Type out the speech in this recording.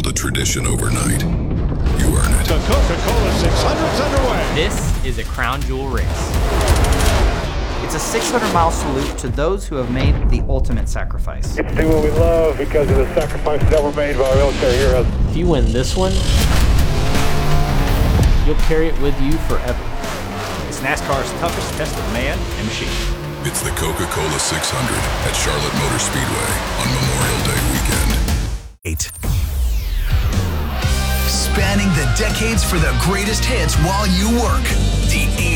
a tradition overnight. You earn it. The Coca-Cola 600's underway. This is a crown jewel race. It's a 600-mile salute to those who have made the ultimate sacrifice. It's do what we love because of the sacrifices that were made by our military heroes. If you win this one, you'll carry it with you forever. It's NASCAR's toughest test of man and machine. It's the Coca-Cola 600 at Charlotte Motor Speedway on Memorial Day weekend. 8. Spanning the decades for the greatest hits while you work. The